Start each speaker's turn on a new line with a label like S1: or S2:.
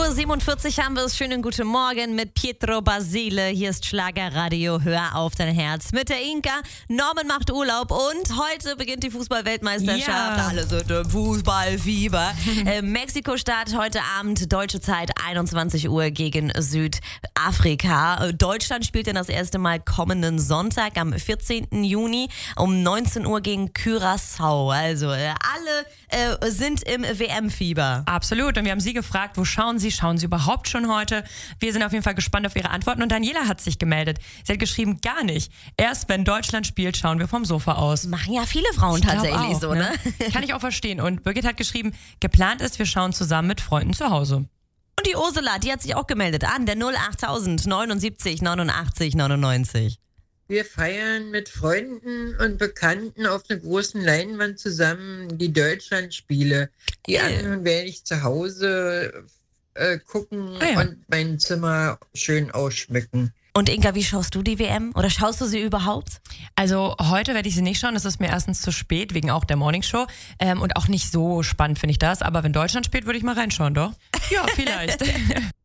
S1: 8:47 Uhr haben wir es. Schönen guten Morgen mit Pietro Basile. Hier ist Schlagerradio. Hör auf dein Herz. Mit der Inka. Norman macht Urlaub und heute beginnt die Fußball-Weltmeisterschaft.
S2: Ja.
S1: Alle sind im Fußballfieber. Mexiko startet heute Abend, deutsche Zeit, 21 Uhr gegen Südafrika. Deutschland spielt dann das erste Mal kommenden Sonntag am 14. Juni um 19 Uhr gegen Curaçao. Also alle sind im WM-Fieber.
S2: Absolut. Und wir haben Sie gefragt, wo schauen Sie? Schauen Sie überhaupt schon heute? Wir sind auf jeden Fall gespannt auf Ihre Antworten. Und Daniela hat sich gemeldet. Sie hat geschrieben, gar nicht. Erst wenn Deutschland spielt, schauen wir vom Sofa aus.
S1: Machen ja viele Frauen tatsächlich
S2: auch,
S1: so, ne?
S2: Kann ich auch verstehen. Und Birgit hat geschrieben, geplant ist, wir schauen zusammen mit Freunden zu Hause.
S1: Und die Ursula, die hat sich auch gemeldet an der 08000 79 89 99.
S3: Wir feiern mit Freunden und Bekannten auf einer großen Leinwand zusammen die Deutschlandspiele. Die anderen werde ich zu Hause gucken und mein Zimmer schön ausschmücken.
S1: Und Inka, wie schaust du die WM? Oder schaust du sie überhaupt?
S2: Also heute werde ich sie nicht schauen. Das ist mir erstens zu spät, wegen auch der Morningshow. Und auch nicht so spannend finde ich das. Aber wenn Deutschland spielt, würde ich mal reinschauen, doch? Ja, vielleicht.